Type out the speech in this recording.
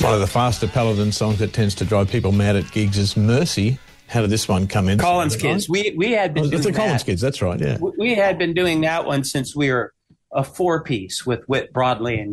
One of the faster Paladin songs that tends to drive people mad at gigs is Mercy. How did this one come in? Collins Kids. We had been doing it's the that. Collins Kids, that's right, yeah. We had been doing that one since we were a four-piece with Whit Broadley and